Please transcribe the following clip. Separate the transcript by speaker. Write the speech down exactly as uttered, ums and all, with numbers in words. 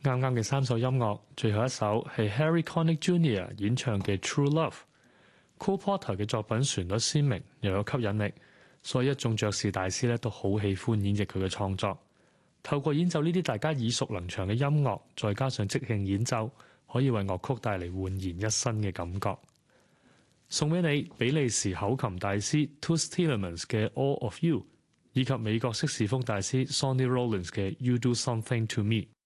Speaker 1: 啱啱嘅三首音樂，最後一首係 Harry Connick Junior 演唱嘅 True Love。Cole Porter 嘅作品旋律鮮明又有吸引力，所以一眾爵士大師咧都好喜歡演繹佢嘅創作。透過演奏呢啲大家耳熟能詳嘅音樂，再加上即興演奏，可以為樂曲帶嚟煥然一新嘅感覺。送俾你比利時口琴大師 Toots Thielemans 嘅 All of You， 以及美國色士風大師 Sonny Rollins 嘅 You Do Something to Me。